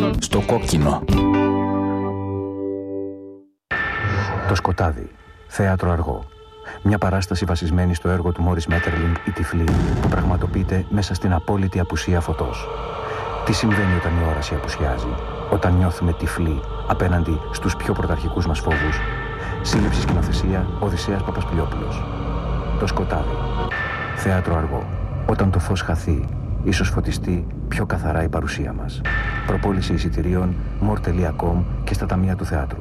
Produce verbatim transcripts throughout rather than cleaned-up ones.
Στο κόκκινο. Το σκοτάδι. Θέατρο αργό. Μια παράσταση βασισμένη στο έργο του Μόρις Μέττερλινγκ «Η Τυφλή» που πραγματοποιείται μέσα στην απόλυτη απουσία φωτός. Τι συμβαίνει όταν η όραση απουσιάζει, όταν νιώθουμε τυφλοί απέναντι στους πιο πρωταρχικούς μας φόβους. Σύλληψη σκηνοθεσία Οδυσσέας Παπασπηλιόπουλος. Το σκοτάδι. Θέατρο αργό. Όταν το φως χαθεί, ίσως φωτιστεί πιο καθαρά η παρουσία μας. Προπόληση εισιτηρίων μορ τελεία κομ και στα ταμεία του θεάτρου.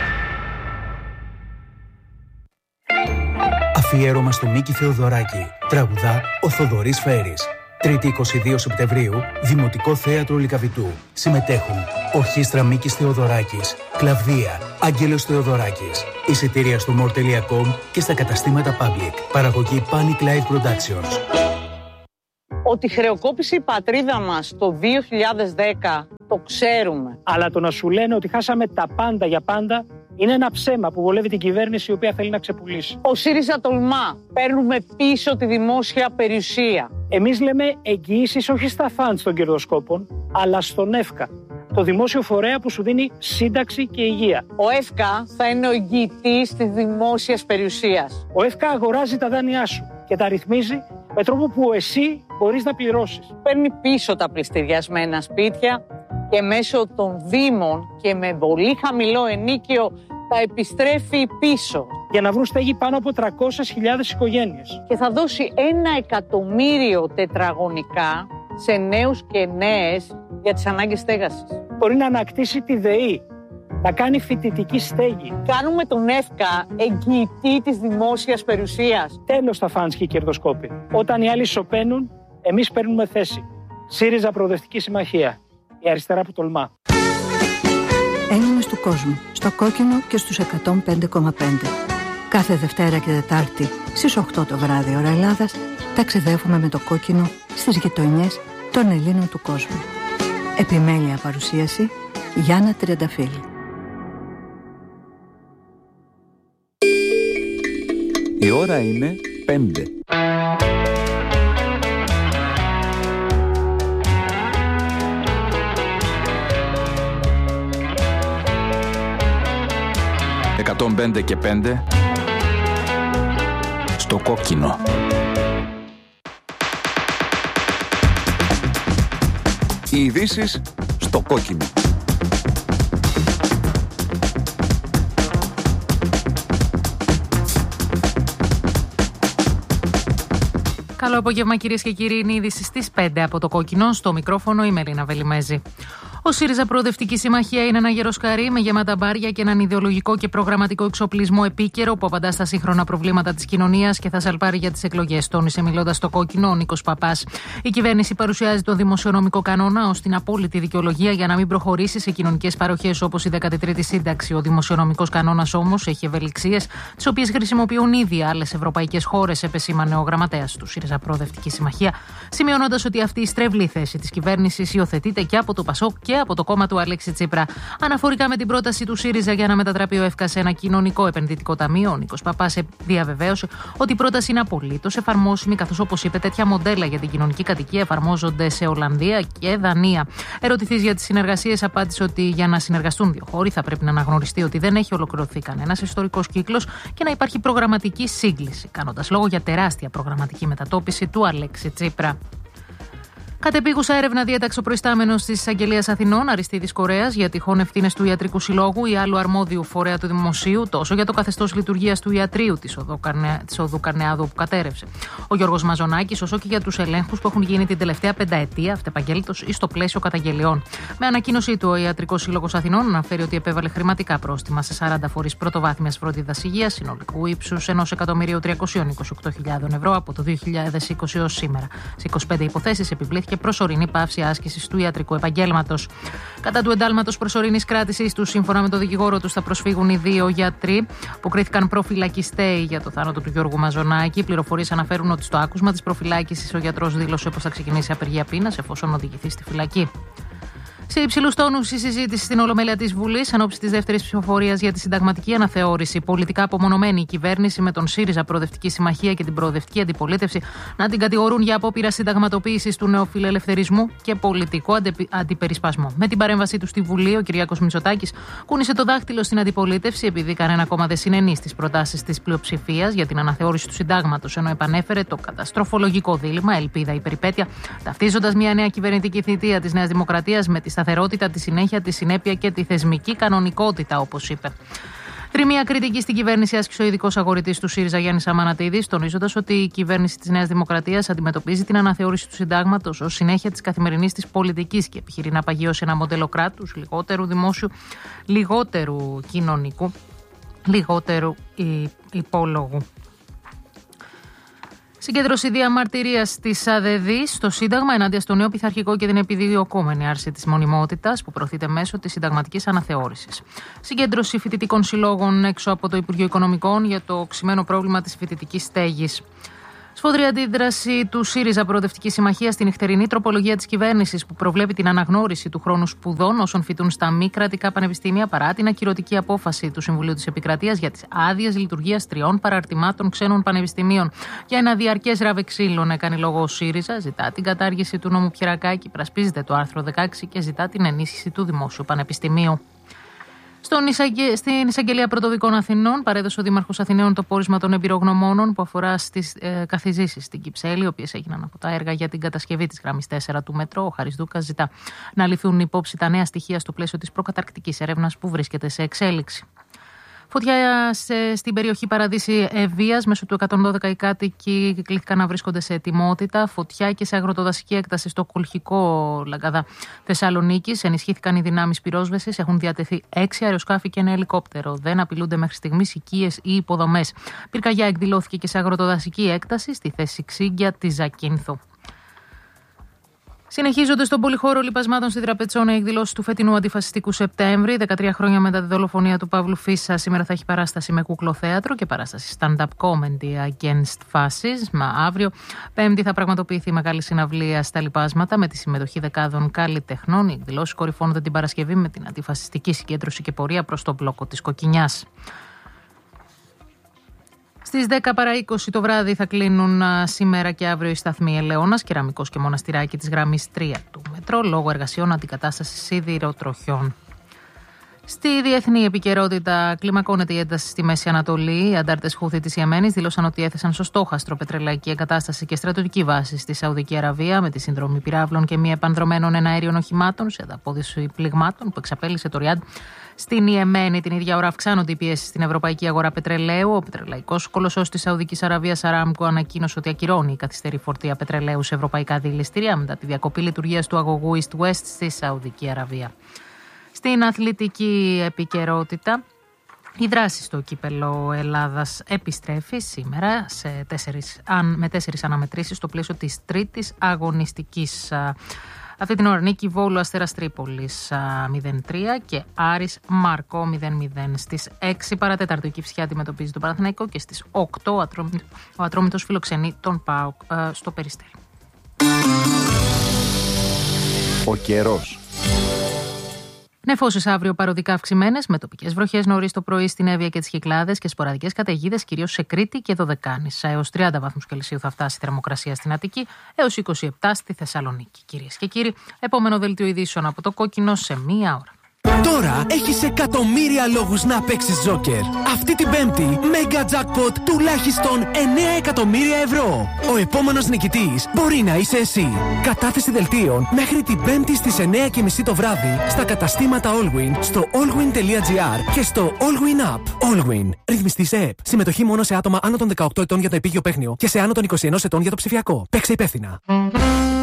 Αφιέρωμα στο Μίκη Θεοδωράκη. Τραγουδά ο Θοδωρής Φέρης. Τρίτη εικοστή δεύτερη Σεπτεμβρίου, Δημοτικό Θέατρο Λυκαβητού. Συμμετέχουν Ορχήστρα Μίκης Θεοδωράκης, Κλαβδία, Άγγελος Θεοδωράκης. Εισιτήρια στο μορ τελεία κομ και στα καταστήματα Public. Παραγωγή Panic Live Productions. Ότι χρεοκόπησε η πατρίδα μας το δύο χιλιάδες δέκα, το ξέρουμε. Αλλά το να σου λένε ότι χάσαμε τα πάντα για πάντα είναι ένα ψέμα που βολεύει την κυβέρνηση η οποία θέλει να ξεπουλήσει. Ο ΣΥΡΙΖΑ τολμά. Παίρνουμε πίσω τη δημόσια περιουσία. Εμείς λέμε εγγυήσεις όχι στα φαντς των κερδοσκόπων, αλλά στον ΕΦΚΑ, το δημόσιο φορέα που σου δίνει σύνταξη και υγεία. Ο ΕΦΚΑ θα είναι ο εγγυητής της δημόσιας περιουσίας. Ο ΕΦΚΑ αγοράζει τα δάνειά σου και τα ρυθμίζει με τρόπο που εσύ μπορείς να πληρώσεις. Παίρνει πίσω τα πληστηριασμένα σπίτια και μέσω των δήμων και με πολύ χαμηλό ενίκιο τα επιστρέφει πίσω. Για να βρουν στέγη πάνω από τριακόσιες χιλιάδες οικογένειες. Και θα δώσει ένα εκατομμύριο τετραγωνικά σε νέους και νέες για τις ανάγκες στέγασης. Μπορεί να ανακτήσει τη ΔΕΗ, να κάνει φοιτητική στέγη. Κάνουμε τον ΕΦΚΑ εγγυητή της δημόσιας περιουσίας. Τέλος τα φαντς και οι κερδοσκόποι. Όταν οι άλλοι σωπαίνουν, εμείς παίρνουμε θέση. ΣΥΡΙΖΑ Προοδευτική Συμμαχία. Η αριστερά που τολμά. Έλληνες του κόσμου, στο κόκκινο και στους εκατόν πέντε κόμμα πέντε. Κάθε Δευτέρα και Τετάρτη στις οκτώ το βράδυ ώρα Ελλάδας ταξιδεύουμε με το κόκκινο στις γειτονιές των Ελλήνων του κόσμου. Επιμέλεια παρουσίαση Γιάννα Τριανταφύλλου. Η ώρα είναι πέντε. εκατόν πέντε και πέντε στο κόκκινο. Οι ειδήσεις στο κόκκινο. Καλό απόγευμα κυρίες και κύριοι, είναι η είδηση στις πέντε από το κόκκινο. Στο μικρόφωνο η Μελίνα Βελιμέζη. Ο ΣΥΡΙΖΑ Προοδευτική Συμμαχία είναι ένα γεροσκαρί με γεμάτα μπάρια και έναν ιδεολογικό και προγραμματικό εξοπλισμό επίκαιρο που απαντά στα σύγχρονα προβλήματα της κοινωνίας και θα σαλπάρει για τις εκλογές, τόνισε μιλώντας στο κόκκινο ο Νίκος Παπάς. Η κυβέρνηση παρουσιάζει τον δημοσιονομικό κανόνα ως την απόλυτη δικαιολογία για να μην προχωρήσει σε κοινωνικές παροχές όπως η δέκατη τρίτη σύνταξη. Ο δημοσιονομικός κανόνας όμως έχει ευελιξίες, τις οποίες χρησιμοποιούν ήδη άλλες ευρωπαϊκές χώρες, επεσήμανε ο γραμματέας του ΣΥΡΙΖΑ Προοδευτική Συμμαχία, σημειώνοντας ότι αυτή η στρεβλή θέση της κυβέρνησης υιοθετείται και από το ΠΑΣΟΚ και από το κόμμα του Αλέξη Τσίπρα. Αναφορικά με την πρόταση του ΣΥΡΙΖΑ για να μετατραπεί ο ΕΦΚΑ σε ένα κοινωνικό επενδυτικό ταμείο, ο Νίκος Παπάς διαβεβαίωσε ότι η πρόταση είναι απολύτως εφαρμόσιμη, καθώς όπως είπε, τέτοια μοντέλα για την κοινωνική κατοικία εφαρμόζονται σε Ολλανδία και Δανία. Ερωτηθείς για τις συνεργασίες, απάντησε ότι για να συνεργαστούν δύο χώροι θα πρέπει να αναγνωριστεί ότι δεν έχει ολοκληρωθεί κανένας ιστορικός κύκλος και να υπάρχει προγραμματική σύγκληση, κάνοντας λόγο για τεράστια προγραμματική μετατόπιση του Αλέξη Τσίπρα. Κατεπίγουσα έρευνα διέταξε ο προϊστάμενος της Εισαγγελίας Αθηνών, Αριστίδης Κορέας, για τυχόν ευθύνες του Ιατρικού Συλλόγου ή άλλου αρμόδιου φορέα του Δημοσίου, τόσο για το καθεστώς λειτουργίας του ιατρείου της οδού Καρνεάδου που κατέρευσε. Ο Γιώργος Μαζονάκης, όσο και για τους ελέγχους που έχουν γίνει την τελευταία πενταετία, αυτεπαγγέλτος ή στο πλαίσιο καταγγελιών. Με ανακοίνωσή του, ο Ιατρικός Σύλλογος Αθηνών αναφέρει ότι επέβαλε χρηματικά πρόστιμα σε σαράντα φορείς πρωτοβάθμιας φροντίδας υγείας συνολικού ύψους ενός εκατομμυρίου τριακόσιες είκοσι οκτώ χιλιάδες ευρώ από το δύο χιλιάδες είκοσι έως σήμερα. Σε είκοσι πέντε υποθέσεις επιβλήθηκε προσωρινή πάυση άσκησης του ιατρικού επαγγέλματος. Κατά του εντάλματος προσωρινής κράτησης του, σύμφωνα με τον δικηγόρο του, θα προσφύγουν οι δύο γιατροί που κρίθηκαν προφυλακιστέοι για το θάνατο του Γιώργου Μαζονάκη. Οι πληροφορίες αναφέρουν ότι στο άκουσμα της προφυλάκησης ο γιατρός δήλωσε πως θα ξεκινήσει απεργία πείνας εφόσον οδηγηθεί στη φυλακή. Σε υψηλούς τόνους η συζήτηση στην Ολομέλεια της Βουλής εν ώψη της δεύτερης ψηφοφορίας για τη συνταγματική αναθεώρηση. Πολιτικά απομονωμένη η κυβέρνηση με τον ΣΥΡΙΖΑ Προοδευτική Συμμαχία και την Προοδευτική Αντιπολίτευση να την κατηγορούν για απόπειρα συνταγματοποίησης του νεοφιλελευθερισμού και πολιτικό αντιπερισπασμό. Με την παρέμβασή του στη Βουλή, ο Κυριάκος Μητσοτάκης κούνησε το δάχτυλο στην αντιπολίτευση επειδή κανένα κόμμα δεν συνενεί στις προτάσεις της πλειοψηφίας για την αναθεώρηση του συντάγματος, ενώ επανέφερε το καταστροφολογικό δίλημμα ελπίδα ή περιπέτεια, ταυτίζοντας μια νέα κυβερνητική θητεία της Νέας Δημοκρατίας με τη σταθερότητα, τη συνέχεια, τη συνέπεια και τη θεσμική κανονικότητα, όπως είπε. Τριμία κριτική στην κυβέρνηση άσκησε ο ειδικός αγορητής του ΣΥΡΙΖΑ Γιάννης Αμανατίδης, τονίζοντας ότι η κυβέρνηση της Νέας Δημοκρατίας αντιμετωπίζει την αναθεώρηση του συντάγματος ως συνέχεια της καθημερινής της πολιτικής και επιχειρεί να παγιώσει ένα μοντέλο κράτους λιγότερου δημόσιου, λιγότερου κοινωνικού, λιγότερου υπόλογου. Συγκέντρωση διαμαρτυρίας της ΑΔΕΔΗ στο Σύνταγμα ενάντια στο νέο πειθαρχικό και την επιδιωκόμενη άρση της μονιμότητας που προωθείται μέσω της συνταγματικής αναθεώρησης. Συγκέντρωση φοιτητικών συλλόγων έξω από το Υπουργείο Οικονομικών για το οξυμένο πρόβλημα της φοιτητικής στέγης. Σφοδρή αντίδραση του ΣΥΡΙΖΑ Προοδευτική Συμμαχία στην νυχτερινή τροπολογία της κυβέρνησης που προβλέπει την αναγνώριση του χρόνου σπουδών όσων φοιτούν στα μη κρατικά πανεπιστήμια παρά την ακυρωτική απόφαση του Συμβουλίου της Επικρατείας για τις άδειες λειτουργίας τριών παραρτημάτων ξένων πανεπιστημίων. Για ένα διαρκές ράβε ξύλων έκανε λόγο ο ΣΥΡΙΖΑ, ζητά την κατάργηση του νόμου Πιερακάκη, πρασπίζεται το άρθρο δεκαέξι και ζητά την ενίσχυση του Δημόσιου Πανεπιστημίου. Στον εισαγγε... Στην Εισαγγελία Πρωτοδικών Αθηνών παρέδωσε ο Δήμαρχος Αθηναίων το πόρισμα των εμπειρογνωμόνων που αφορά στις ε, καθιζήσεις στην Κυψέλη, οι οποίες έγιναν από τα έργα για την κατασκευή της γραμμής τέσσερα του μετρό. Ο Χάρης Δούκας ζητά να ληφθούν υπόψη τα νέα στοιχεία στο πλαίσιο της προκαταρκτικής έρευνας που βρίσκεται σε εξέλιξη. Φωτιά σε, στην περιοχή Παραδείσι Ευβίας, μέσω του εκατόν δώδεκα οι κάτοικοι κλήθηκαν να βρίσκονται σε ετοιμότητα. Φωτιά και σε αγροτοδασική έκταση στο Κολχικό Λαγκαδά Θεσσαλονίκης. Ενισχύθηκαν οι δυνάμεις πυρόσβεσης. Έχουν διατεθεί έξι αεροσκάφη και ένα ελικόπτερο. Δεν απειλούνται μέχρι στιγμής οικίες ή υποδομές. Πυρκαγιά εκδηλώθηκε και σε αγροτοδασική έκταση στη θέση Ξύγκια τη Ζακίνθου. Συνεχίζονται στον πολυχώρο λιπασμάτων στη Τραπετσόνα οι εκδηλώσεις του φετινού αντιφασιστικού Σεπτέμβρη. δεκατρία χρόνια μετά τη δολοφονία του Παύλου Φίσα, σήμερα θα έχει παράσταση με κουκλοθέατρο και παράσταση stand-up comedy against fascism. Αύριο, Πέμπτη, θα πραγματοποιηθεί μεγάλη συναυλία στα λιπάσματα με τη συμμετοχή δεκάδων καλλιτεχνών. Οι εκδηλώσεις κορυφώνονται την Παρασκευή με την αντιφασιστική συγκέντρωση και πορεία προς τον μπλόκο της Κοκκινιάς. Στις δέκα παρά είκοσι το βράδυ θα κλείνουν σήμερα και αύριο οι σταθμοί Ελαιώνας, Κεραμικός και Μοναστηράκι της γραμμής τρία του μετρό λόγω εργασιών αντικατάστασης σιδηροτροχιών. Στη διεθνή επικαιρότητα, κλιμακώνεται η ένταση στη Μέση Ανατολή. Οι αντάρτες Χούθη της Ιεμένης δήλωσαν ότι έθεσαν στο στόχαστρο πετρελαϊκή εγκατάσταση και στρατιωτική βάση στη Σαουδική Αραβία με τη συνδρομή πυράβλων και μη επανδρομένων εναέριων οχημάτων σε ανταπόδοση πληγμάτων που εξαπέλυσε το Ριάντ. Στην Ιεμένη την ίδια ώρα αυξάνονται οι πιέσεις στην ευρωπαϊκή αγορά πετρελαίου. Ο πετρελαϊκός κολοσσός της Σαουδικής Αραβίας Αράμκο ανακοίνωσε ότι ακυρώνει η καθυστερή φορτία πετρελαίου σε ευρωπαϊκά δηληστήρια μετά τη διακοπή λειτουργίας του αγωγού East West στη Σαουδική Αραβία. Στην αθλητική επικαιρότητα, η δράση στο κύπελλο Ελλάδας επιστρέφει σήμερα σε τέσσερις, με τέσσερις αναμετρήσεις στο πλαίσιο της τρίτης αγωνιστικής. Αυτή την ώρα νίκη Βόλου Αστέρας Τρίπολης μηδέν τρία και Άρης Μάρκο μηδέν μηδέν. Στις έξι παρατέταρτο η Κηφισιά αντιμετωπίζει τον Παναθηναϊκό και στις οκτώ ο Ατρόμητος φιλοξενεί τον ΠΑΟΚ στο Περιστέρι. Ο καιρός. Νεφώσεις αύριο παροδικά αυξημένες, με τοπικές βροχές νωρίς το πρωί στην Εύβοια και τις Κυκλάδες και σποραδικές καταιγίδες κυρίως σε Κρήτη και Δωδεκάνησα. Έως τριάντα βαθμούς Κελσίου θα φτάσει η θερμοκρασία στην Αττική, έως είκοσι επτά στη Θεσσαλονίκη. Κυρίες και κύριοι, επόμενο δελτίο ειδήσεων από το Κόκκινο σε μία ώρα. Τώρα έχεις εκατομμύρια λόγους να παίξεις Τζόκερ. Αυτή την Πέμπτη, Mega Jackpot τουλάχιστον εννέα εκατομμύρια ευρώ. Ο επόμενος νικητής μπορεί να είσαι εσύ. Κατάθεση δελτίων μέχρι την Πέμπτη στις εννέα και μισή το βράδυ στα καταστήματα Allwyn, στο allwyn τελεία gr και στο Allwyn App. Allwyn. Ρυθμιστή σε ΕΠ. Συμμετοχή μόνο σε άτομα άνω των δεκαοκτώ ετών για το επίγειο παίχνιο και σε άνω των είκοσι ένα ετών για το ψηφιακό. Παίξε υπεύθυνα.